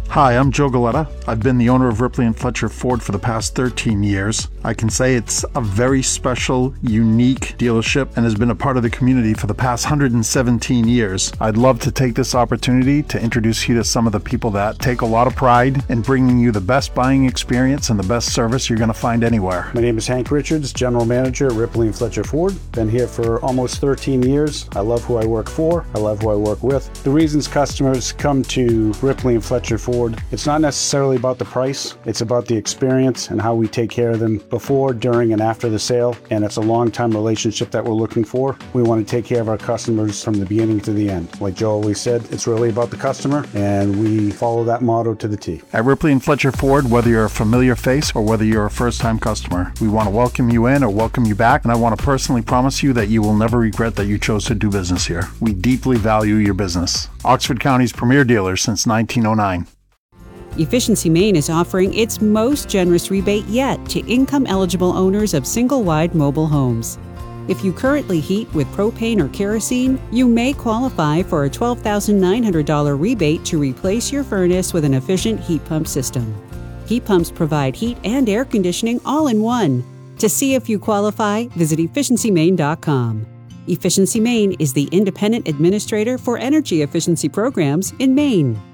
Hi, I'm Joe Galetta. I've been the owner of Ripley & Fletcher Ford for the past 13 years. I can say it's a very special, unique dealership and has been a part of the community for the past 117 years. I'd love to take this opportunity to introduce you to some of the people that take a lot of pride in bringing you the best buying experience and the best service you're going to find anywhere. My name is Hank Richards, General Manager at Ripley & Fletcher Ford. Been here for almost 13 years. I love who I work for. I love who I work with. The reasons customers come to Ripley & Fletcher Ford, it's not necessarily about the price. It's about the experience and how we take care of them before, during, and after the sale. And it's a long-time relationship that we're looking for. We want to take care of our customers from the beginning to the end. Like Joe always said, it's really about the customer, and we follow that motto to the T. At Ripley & Fletcher Ford, whether you're a familiar face or whether you're a first-time customer, we want to welcome you in or welcome you back, and I want to personally promise you that you will never regret that you chose to do business here. We deeply value your business. Oxford County's premier dealer since 1909. Efficiency Maine is offering its most generous rebate yet to income-eligible owners of single-wide mobile homes. If you currently heat with propane or kerosene, you may qualify for a $12,900 rebate to replace your furnace with an efficient heat pump system. Heat pumps provide heat and air conditioning all in one. To see if you qualify, visit efficiencymaine.com. Efficiency Maine is the independent administrator for energy efficiency programs in Maine.